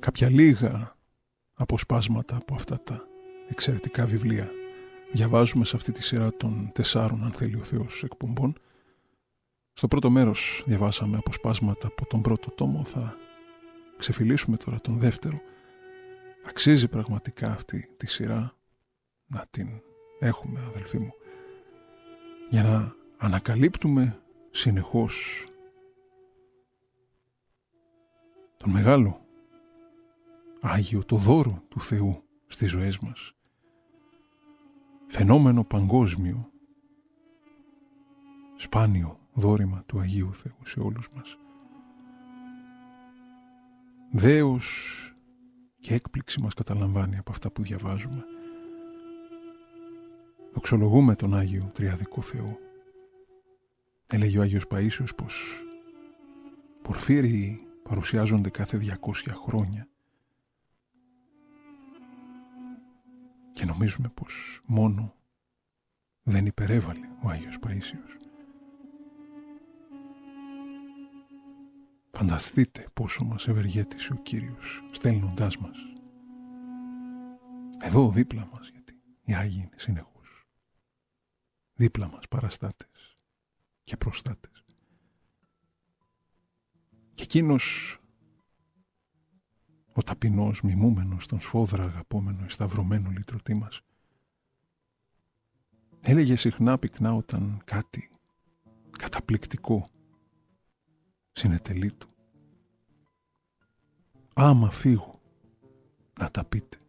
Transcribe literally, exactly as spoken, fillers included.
κάποια λίγα αποσπάσματα από αυτά τα εξαιρετικά βιβλία διαβάζουμε σε αυτή τη σειρά των τεσσάρων, αν θέλει ο Θεός, εκπομπών. Στο πρώτο μέρος διαβάσαμε αποσπάσματα από τον πρώτο τόμο, θα ξεφυλίσουμε τώρα τον δεύτερο. Αξίζει πραγματικά αυτή τη σειρά να την έχουμε, αδελφοί μου, για να ανακαλύπτουμε συνεχώς τον μεγάλο Άγιο, το δώρο του Θεού στις ζωές μας. Φαινόμενο παγκόσμιο, σπάνιο δώρημα του Αγίου Θεού σε όλους μας. Δέος και έκπληξη μας καταλαμβάνει από αυτά που διαβάζουμε. Δοξολογούμε τον Άγιο Τριαδικό Θεό. Έλεγε ο Άγιος Παΐσιος πως πορφύριοι παρουσιάζονται κάθε διακόσια χρόνια και νομίζουμε πως μόνο δεν υπερέβαλε ο Άγιος Παΐσιος. Φανταστείτε πόσο μας ευεργέτησε ο Κύριος στέλνοντάς μας εδώ δίπλα μας, γιατί οι Άγιοι είναι συνεχώς δίπλα μας, παραστάτες και προστάτες. Και εκείνος ο ταπεινός, μιμούμενος, τον σφόδρα αγαπόμενο, εσταυρωμένο λυτρωτή μας, έλεγε συχνά πυκνά όταν κάτι καταπληκτικό συνετελεί του: άμα φύγω να τα πείτε.